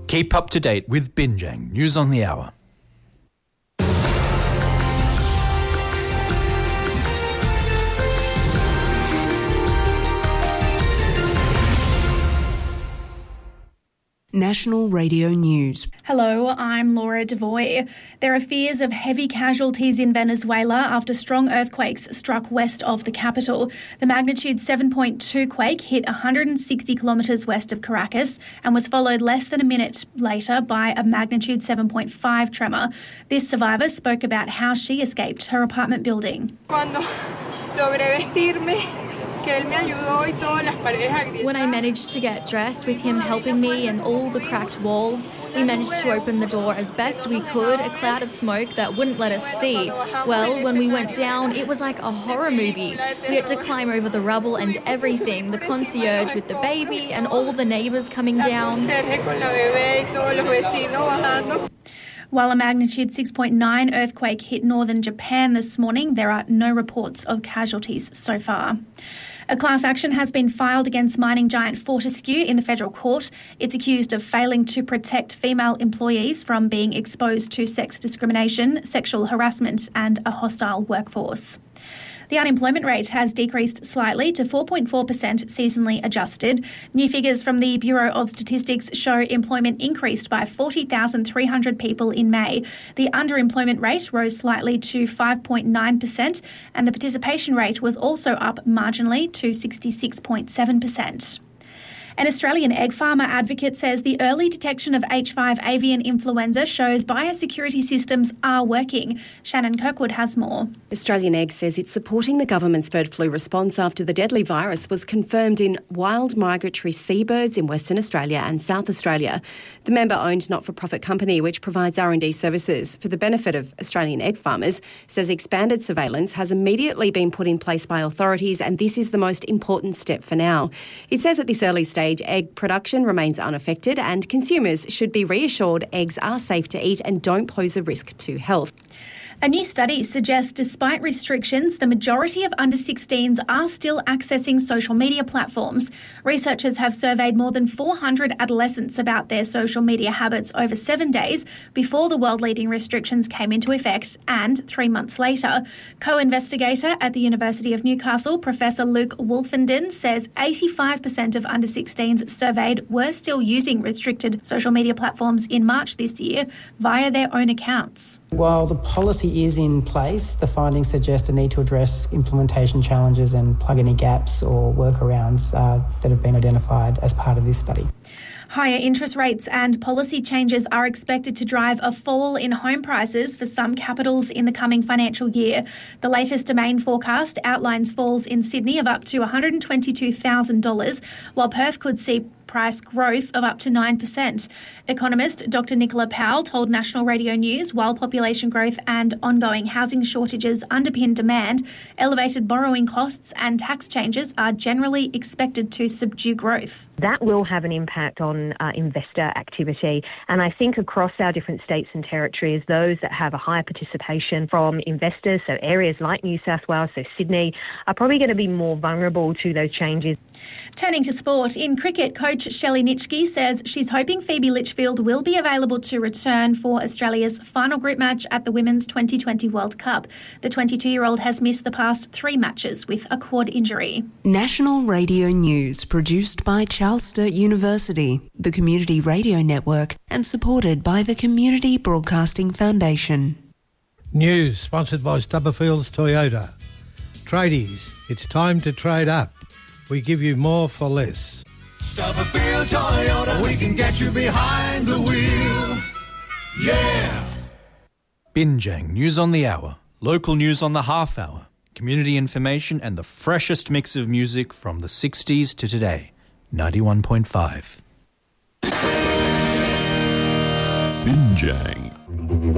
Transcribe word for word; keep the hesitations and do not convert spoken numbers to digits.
Keep up to date with Binjang News on the Hour. National Radio News. Hello, I'm Laura Devoy. There are fears of heavy casualties in Venezuela after strong earthquakes struck west of the capital. The magnitude seven point two quake hit one hundred sixty kilometres west of Caracas and was followed less than a minute later by a magnitude seven point five tremor. This survivor spoke about how she escaped her apartment building. Cuando logré vestirme, when I managed to get dressed with him helping me and all the cracked walls, we managed to open the door as best we could, a cloud of smoke that wouldn't let us see. Well, when we went down, it was like a horror movie. We had to climb over the rubble and everything, the concierge with the baby and all the neighbours coming down. While a magnitude six point nine earthquake hit northern Japan this morning, there are no reports of casualties so far. A class action has been filed against mining giant Fortescue in the federal court. It's accused of failing to protect female employees from being exposed to sex discrimination, sexual harassment and a hostile workforce. The unemployment rate has decreased slightly to four point four percent seasonally adjusted. New figures from the Bureau of Statistics show employment increased by forty thousand three hundred people in May. The underemployment rate rose slightly to five point nine percent and the participation rate was also up marginally to sixty-six point seven percent. An Australian egg farmer advocate says the early detection of H five avian influenza shows biosecurity systems are working. Shannon Kirkwood has more. Australian Egg says it's supporting the government's bird flu response after the deadly virus was confirmed in wild migratory seabirds in Western Australia and South Australia. The member-owned not-for-profit company, which provides R and D services for the benefit of Australian egg farmers, says expanded surveillance has immediately been put in place by authorities and this is the most important step for now. It says at this early stage, egg production remains unaffected and consumers should be reassured eggs are safe to eat and don't pose a risk to health. A new study suggests despite restrictions, the majority of under sixteens are still accessing social media platforms. Researchers have surveyed more than four hundred adolescents about their social media habits over seven days before the world-leading restrictions came into effect and three months later. Co-investigator at the University of Newcastle, Professor Luke Wolfenden, says eighty-five percent of under sixteens surveyed were still using restricted social media platforms in March this year via their own accounts. While the policy is in place, the findings suggest a need to address implementation challenges and plug any gaps or workarounds uh, that have been identified as part of this study. Higher interest rates and policy changes are expected to drive a fall in home prices for some capitals in the coming financial year. The latest Domain forecast outlines falls in Sydney of up to one hundred twenty-two thousand dollars, while Perth could see price growth of up to nine percent. Economist Doctor Nicola Powell told National Radio News while population growth and ongoing housing shortages underpin demand, elevated borrowing costs and tax changes are generally expected to subdue growth. That will have an impact on uh, investor activity. And I think across our different states and territories, those that have a higher participation from investors, so areas like New South Wales, so Sydney, are probably going to be more vulnerable to those changes. Turning to sport, in cricket, coach Shelley Nitschke says she's hoping Phoebe Litchfield will be available to return for Australia's final group match at the Women's twenty twenty World Cup. The twenty-two-year-old has missed the past three matches with a quad injury. National Radio News, produced by Charles Sturt University, the Community Radio Network, and supported by the Community Broadcasting Foundation. News sponsored by Stubberfields Toyota. Tradies, it's time to trade up. We give you more for less. Stubberfield Toyota, we can get you behind the wheel. Yeah! Binjang News on the Hour, local news on the half hour, community information and the freshest mix of music from the sixties to today. ninety-one point five. Binjang.